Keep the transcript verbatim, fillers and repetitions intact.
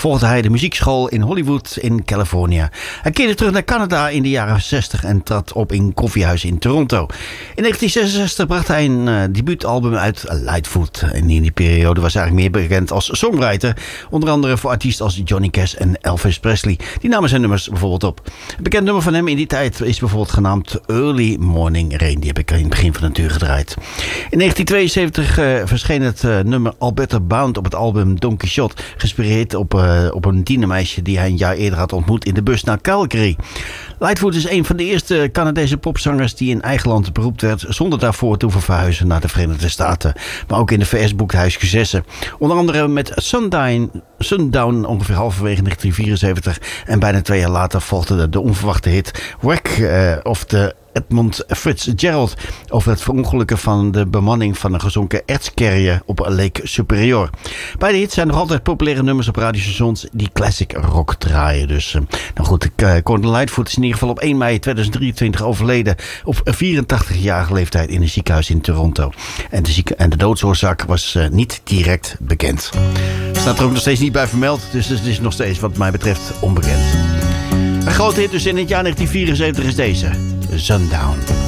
volgde hij de muziekschool in Hollywood in Californië. Hij keerde terug naar Canada in de jaren zestig en trad op in koffiehuis in Toronto. In negentien zesenzestig bracht hij een uh, debuutalbum uit, Lightfoot. En in die periode was hij eigenlijk meer bekend als songwriter. Onder andere voor artiesten als Johnny Cash en Elvis Presley. Die namen zijn nummers bijvoorbeeld op. Een bekend nummer van hem in die tijd is bijvoorbeeld genaamd Early Morning Rain. Die heb ik in het begin van de uur gedraaid. In negentien tweeënzeventig uh, verscheen het uh, nummer All Better Bound op het album Don Quixote. Geïnspireerd op, uh, op een tienermeisje die hij een jaar eerder had ontmoet in de bus naar Calgary. Lightfoot is een van de eerste Canadese popzangers die in eigen land beroemd werd, zonder daarvoor te hoeven verhuizen naar de Verenigde Staten. Maar ook in de V S boekte hij successen. Onder andere met Sundown, Sundown ongeveer halverwege negentien vierenzeventig. En bijna twee jaar later volgde de, de onverwachte hit Wreck uh, of the Edmund Fitzgerald over het verongelukken van de bemanning van een gezonken ertscarrier op Lake Superior. Beide hits zijn nog altijd populaire nummers op radiostations die classic rock draaien. Dus, uh, nou goed, uh, Gordon Lightfoot is in ieder geval op één mei tweeduizend drieëntwintig overleden op vierentachtigjarige leeftijd in een ziekenhuis in Toronto. En de, zieke, en de doodsoorzaak was uh, niet direct bekend. Staat er ook nog steeds niet bij vermeld, dus het is nog steeds wat mij betreft onbekend. Een grote hit dus in het jaar negentien vierenzeventig is deze. Sundown.